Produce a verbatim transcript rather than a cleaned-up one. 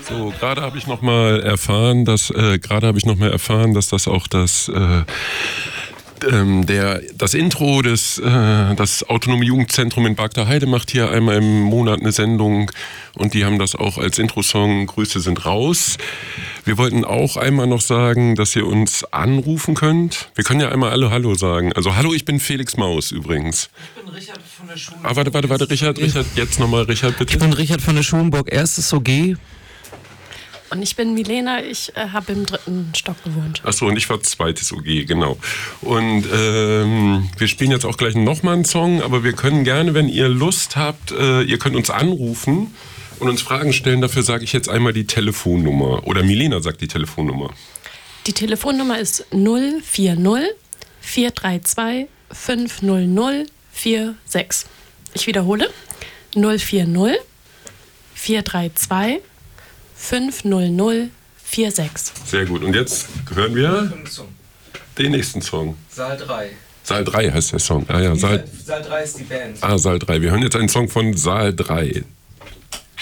So, gerade habe ich noch mal erfahren, dass äh, gerade habe ich noch mal erfahren, dass das auch das äh, ähm, der das Intro des äh, das Autonome Jugendzentrum in Bargter-Heide macht hier einmal im Monat eine Sendung und die haben das auch als Intro-Song Grüße sind raus. Wir wollten auch einmal noch sagen, dass ihr uns anrufen könnt. Wir können ja einmal alle Hallo sagen. Also hallo, ich bin Felix Maus übrigens. Ich bin Richard von der Schulenburg. Ah, warte, warte, warte, Richard, Richard, jetzt nochmal Richard, bitte. Ich bin Richard von der Schulenburg, erstes O G. Und ich bin Milena, ich äh, habe im dritten Stock gewohnt. Achso, und ich war zweites O G, genau. Und ähm, wir spielen jetzt auch gleich nochmal einen Song, aber wir können gerne, wenn ihr Lust habt, äh, ihr könnt uns anrufen und uns Fragen stellen. Dafür sage ich jetzt einmal die Telefonnummer. Oder Milena sagt die Telefonnummer. Die Telefonnummer ist null vier null vier drei zwei fünf null null vier sechs. Ich wiederhole. null vier null vier drei zwei fünf null null vier sechs. Sehr gut. Und jetzt hören wir den nächsten Song. Saal drei. Saal drei heißt der Song. Ah ja, Saal, Saal drei ist die Band. ah, Saal drei. Wir hören jetzt einen Song von Saal drei.